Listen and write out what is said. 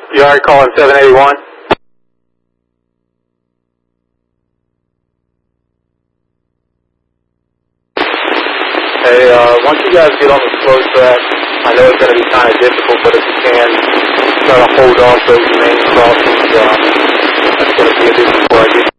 You already calling 781? Hey, once you guys get on the slow track, I know it's going to be kind of difficult, but if you can, try to hold off those main crossings. That's going to be a bit before I get